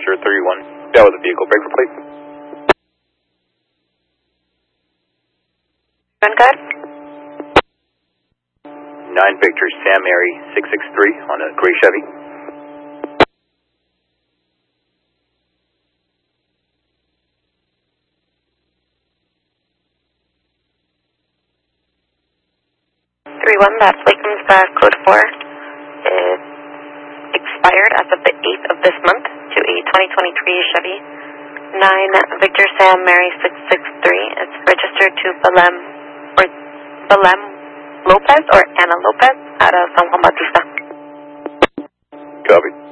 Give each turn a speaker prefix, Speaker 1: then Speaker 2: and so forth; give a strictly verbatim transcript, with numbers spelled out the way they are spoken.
Speaker 1: Oscar thirty-one, down with the vehicle, break for plate.
Speaker 2: Run guard.
Speaker 1: nine Victor, Sam Mary, six six three on a gray Chevy.
Speaker 2: three one, that flight comes back, code four. Is expired as of the eighth of this month to a twenty twenty-three Chevy. nine Victor Sam Mary six six three. It's registered to Belém, or Belém Lopez or Ana Lopez out of San Juan Bautista.
Speaker 1: Copy.